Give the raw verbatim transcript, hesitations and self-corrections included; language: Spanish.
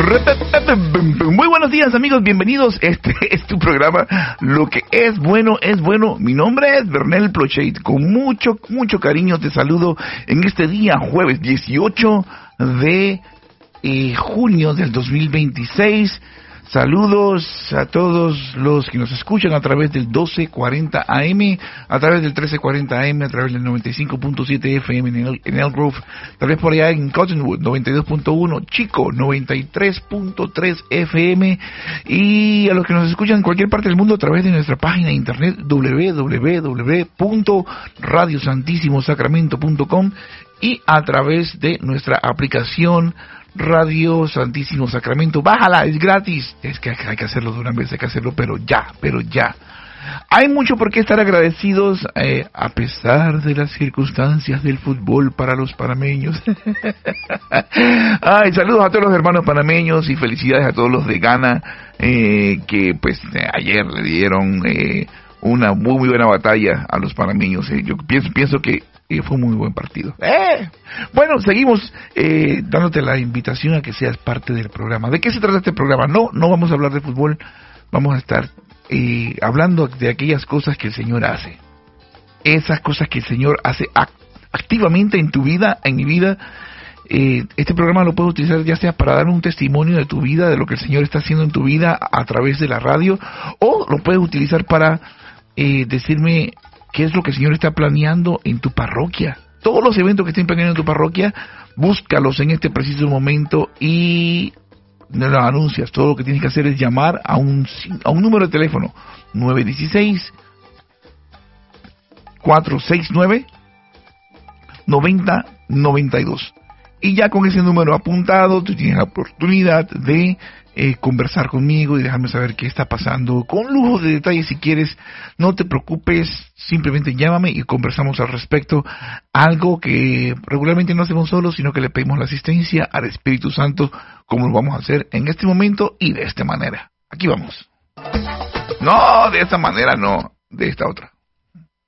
Muy buenos días, amigos, bienvenidos. Este es tu programa Lo que es bueno es bueno. Mi nombre es Bernel Plochet. Con mucho, mucho cariño te saludo en este día, jueves dieciocho de eh, junio del dos mil veintiséis. Saludos a todos los que nos escuchan a través del doce cuarenta A M, a través del trece cuarenta A M, a través del noventa y cinco punto siete F M en el, en Elk Grove, tal vez por allá en Cottonwood noventa y dos punto uno, Chico noventa y tres punto tres F M, y a los que nos escuchan en cualquier parte del mundo a través de nuestra página de internet doble u doble u doble u punto radio santísimo sacramento punto com y a través de nuestra aplicación Radio Santísimo Sacramento. Bájala, es gratis. Es que hay que hacerlo de una vez, hay que hacerlo, pero ya, pero ya. Hay mucho por qué estar agradecidos, eh, a pesar de las circunstancias del fútbol para los panameños. Ay, saludos a todos los hermanos panameños y felicidades a todos los de Ghana, eh, que pues eh, ayer le dieron eh, una muy, muy buena batalla a los panameños. Eh. Yo pienso, pienso que Y fue un muy buen partido. ¡Eh! Bueno, seguimos eh, dándote la invitación a que seas parte del programa. ¿De qué se trata este programa? No, no vamos a hablar de fútbol. Vamos a estar eh, hablando de aquellas cosas que el Señor hace. Esas cosas que el Señor hace act- activamente en tu vida, en mi vida. Eh, este programa lo puedes utilizar ya sea para dar un testimonio de tu vida, de lo que el Señor está haciendo en tu vida a través de la radio. O lo puedes utilizar para eh, decirme ¿qué es lo que el Señor está planeando en tu parroquia? Todos los eventos que estén planeando en tu parroquia, búscalos en este preciso momento y no los anuncias. Todo lo que tienes que hacer es llamar a un, a un número de teléfono nueve uno seis, cuatro seis nueve, nueve cero nueve dos. Y ya con ese número apuntado, tú tienes la oportunidad de eh, conversar conmigo y dejarme saber qué está pasando. Con lujo de detalles, si quieres, no te preocupes, simplemente llámame y conversamos al respecto. Algo que regularmente no hacemos solos, sino que le pedimos la asistencia al Espíritu Santo, como lo vamos a hacer en este momento y de esta manera. Aquí vamos. No, de esta manera no, de esta otra.